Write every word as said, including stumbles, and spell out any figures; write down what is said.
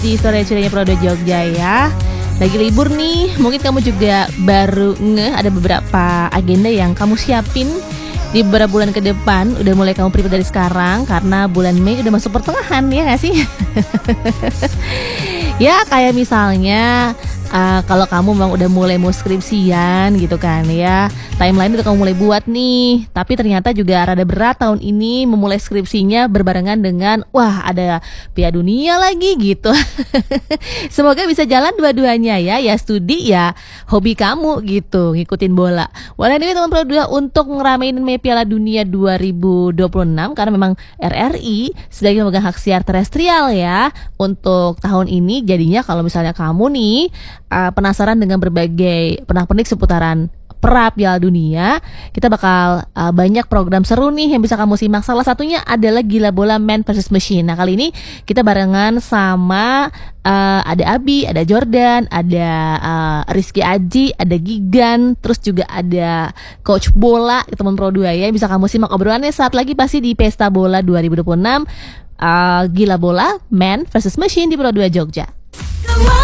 di Sore Curianya Pro dua Jogja ya. Lagi libur nih, mungkin kamu juga baru ngeh ada beberapa agenda yang kamu siapin di beberapa bulan ke depan. Udah mulai kamu prepare dari sekarang karena bulan Mei udah masuk pertengahan, ya gak sih? Ya kayak misalnya uh, kalau kamu memang udah mulai mau skripsian gitu kan ya, timeline udah kamu mulai buat nih, tapi ternyata juga rada berat tahun ini memulai skripsinya berbarengan dengan wah ada Piala Dunia lagi gitu. Semoga bisa jalan dua-duanya ya, ya studi ya hobi kamu gitu, ngikutin bola. Walau ini teman Pro dua untuk ngeramein Piala Dunia dua ribu dua puluh enam karena memang R R I sebagai pemegang hak siar terestrial ya untuk tahun ini. Jadinya kalau misalnya kamu nih uh, penasaran dengan berbagai pernak-pernik seputaran pra Piala Dunia, kita bakal uh, banyak program seru nih yang bisa kamu simak. Salah satunya adalah Gila Bola Man versus Machine. Nah kali ini kita barengan sama uh, ada Abi, ada Jordan, ada uh, Rizky Aji, ada Gigan, terus juga ada Coach Bola, teman Pro dua ya. Bisa kamu simak obrolannya saat lagi pasti di Pesta Bola dua ribu dua puluh enam uh, Gila Bola Man versus Machine di Pro dua Jogja.